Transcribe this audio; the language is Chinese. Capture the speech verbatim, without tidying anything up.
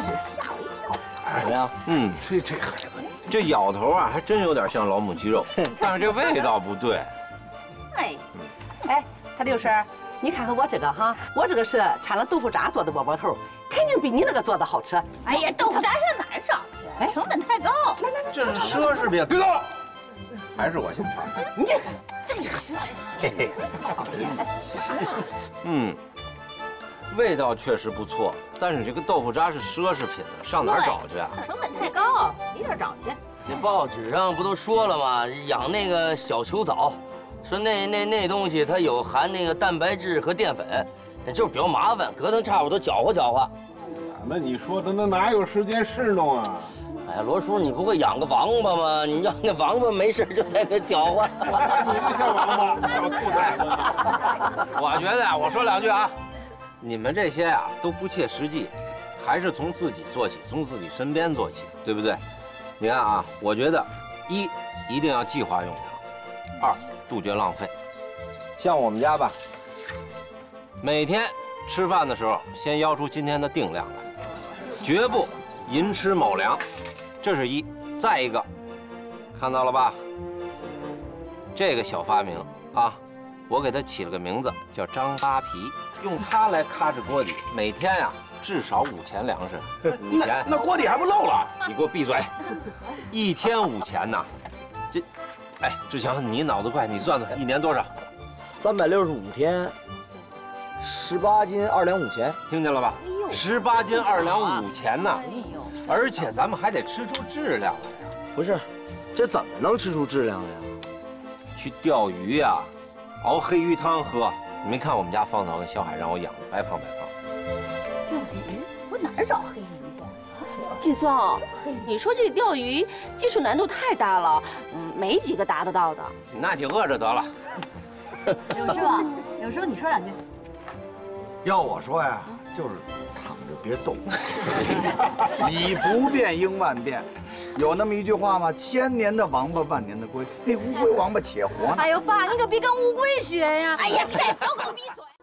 吓我一跳。 怎么样？ 嗯， 这这孩子， 这咬头啊，还真有点像老母鸡肉，但是这味道不对。 哎， 哎，他六婶，你看看我这个哈，我这个是掺了豆腐渣做的窝窝头，肯定比你那个做的好吃。 哎呀，豆腐渣上哪儿找去？成本太高。来来来， 这是奢侈品， 别动！还是我先尝。 你这是这是嘿嘿。 嗯，味道确实不错，但是这个豆腐渣是奢侈品呢，上哪儿找去啊？ 成本太高，没地儿找去。 那报纸上不都说了吗？养那个小球藻，说那那那东西它有含那个蛋白质和淀粉，那就是比较麻烦，隔层差不多搅和搅和。 那你说的那哪有时间侍弄啊？ 哎呀，罗叔，你不会养个王八吗？你让那王八没事就在那搅和。 你这像王八，小兔崽子。 我觉得啊，我说两句啊，你们这些啊都不切实际，还是从自己做起，从自己身边做起，对不对？你看啊，我觉得一一定要计划用粮，二杜绝浪费。像我们家吧，每天吃饭的时候先要出今天的定量来，绝不寅吃卯粮，这是一。再一个，看到了吧？这个小发明啊，我给它起了个名字叫张扒皮，用它来咔哧锅底，每天呀、啊、至少五钱粮食。五钱？ 那锅底还不漏了？ 你给我闭嘴！一天五钱呐，这，哎，志强，你脑子快，你算算一年多少？ 三百六十五天，十八斤二两五钱， 听见了吧？十八斤二两五钱呐！ 哎呦， 而且咱们还得吃出质量来呀。 不是，这怎么能吃出质量来呀？ 去钓鱼呀、啊，熬黑鱼汤喝。你没看我们家方桃跟小海让我养的白胖白胖。 钓鱼，我哪儿找黑鱼去？ 劲松，你说这钓鱼技术难度太大了，嗯，没几个达得到的。 那就饿着得了。 柳师傅，柳师傅，你说两句。 要我说呀，就是躺着别动，以不变应万变。有那么一句话吗？千年的王八，万年的龟。那乌龟王八且活呢。 哎呦，爸，你可别跟乌龟学呀！ 哎呀，这都给我闭嘴！